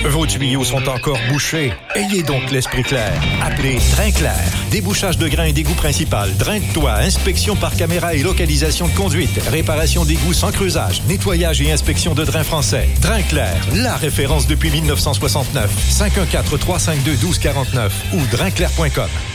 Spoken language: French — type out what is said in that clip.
Vos tuyaux sont encore bouchés? Ayez donc l'esprit clair. Appelez Drain Clair. Débouchage de grains et d'égout principal, drain de toit, inspection par caméra et localisation de conduite, réparation d'égouts sans creusage, nettoyage et inspection de drains français. Drain Clair, la référence depuis 1969. 514-352-1249 ou drainclair.com.